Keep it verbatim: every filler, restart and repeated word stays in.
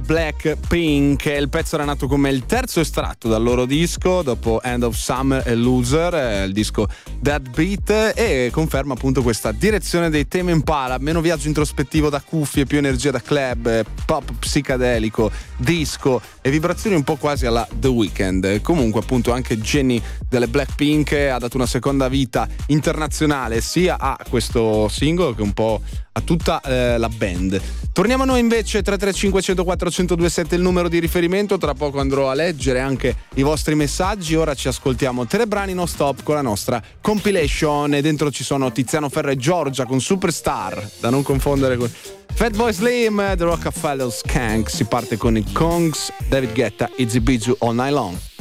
Blackpink. Il pezzo era nato come il terzo estratto dal loro disco dopo End of Summer e Loser, il disco That Beat, e conferma appunto questa direzione dei Tame Impala: meno viaggio introspettivo da cuffie, più energia da club, pop psicadelico, disco e vibrazioni un po' quasi alla The Weeknd. Comunque appunto anche Jennie delle Blackpink ha dato una seconda vita internazionale sia a questo singolo che un po' a tutta eh, la band. Torniamo a noi invece. Tre tre cinque zero quattro zero due sette il numero di riferimento. Tra poco andrò a leggere anche i vostri messaggi. Ora ci ascoltiamo tre brani non stop con la nostra compilation, e dentro ci sono Tiziano Ferro e Giorgia con Superstar, da non confondere con Fatboy Slim, The Rockefeller Skank. Si parte con i Kongs, David Guetta, Izzy Bizu, All Night Long.